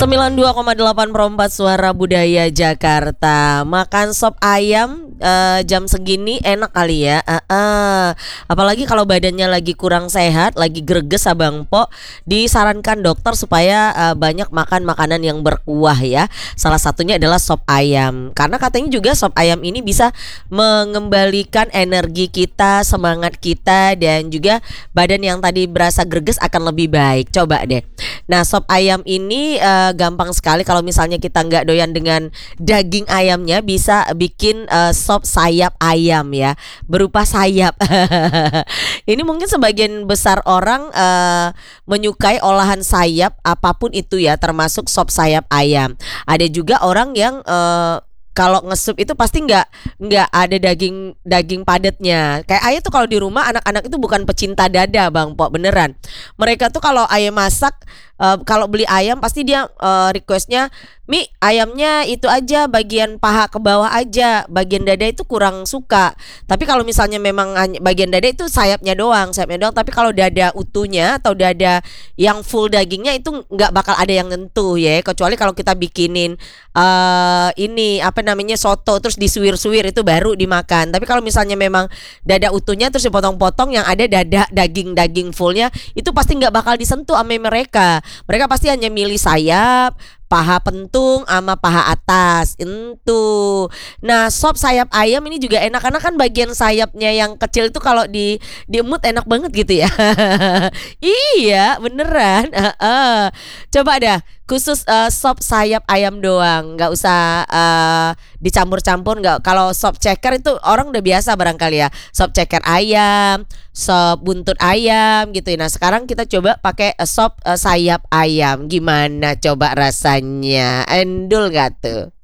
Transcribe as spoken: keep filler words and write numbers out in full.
sembilan puluh dua koma delapan Perempat Suara Budaya Jakarta. Makan sop ayam uh, jam segini enak kali ya. uh, uh. Apalagi kalau badannya lagi kurang sehat, lagi greges Abang Po, disarankan dokter supaya uh, banyak makan makanan yang berkuah ya. Salah satunya adalah sop ayam, karena katanya juga sop ayam ini bisa mengembalikan energi kita, semangat kita, dan juga badan yang tadi berasa greges akan lebih baik. Coba deh. Nah, sop ayam ini uh, gampang sekali. Kalau misalnya kita nggak doyan dengan daging ayamnya, bisa bikin uh, sop sayap ayam ya, berupa sayap. Ini mungkin sebagian besar orang uh, menyukai olahan sayap apapun itu ya, termasuk sop sayap ayam. Ada juga orang yang uh, kalau ngesup itu pasti nggak nggak ada daging daging padatnya. Kayak ayah tuh kalau di rumah, anak-anak itu bukan pecinta dada Bang Po, beneran. Mereka tuh kalau ayah masak, uh, kalau beli ayam pasti dia uh, requestnya, Mi ayamnya itu aja, bagian paha ke bawah aja, bagian dada itu kurang suka. Tapi kalau misalnya memang bagian dada itu sayapnya doang, sayapnya doang. Tapi kalau dada utuhnya atau dada yang full dagingnya itu nggak bakal ada yang nyentuh ya. Kecuali kalau kita bikinin uh, ini apa namanya soto terus disuwir-suwir, itu baru dimakan. Tapi kalau misalnya memang dada utuhnya terus dipotong-potong, yang ada dada daging-daging fullnya, itu pasti nggak bakal disentuh sama mereka. Mereka pasti hanya milih sayap, paha pentung sama paha atas itu. Nah, sop sayap ayam ini juga enak karena kan bagian sayapnya yang kecil itu kalau di diemut enak banget gitu ya. Iya, beneran. Uh, uh. Coba dah khusus uh, sop sayap ayam doang, nggak usah uh, dicampur-campur. Nggak, kalau sop ceker itu orang udah biasa barangkali ya, sop ceker ayam, sop buntut ayam gitu. Nah, sekarang kita coba pakai uh, sop uh, sayap ayam. Gimana coba rasanya? Endul gak tuh?